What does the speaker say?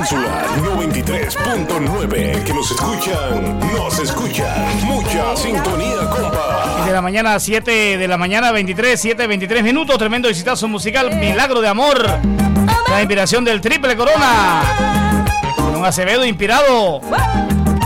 Península 93.9. Que nos escuchan. Mucha sintonía, compa. Y de la mañana, 7 de la mañana, 23 minutos. Tremendo exitazo musical, Milagro de Amor. La inspiración del Triple Corona. Con un Acevedo inspirado.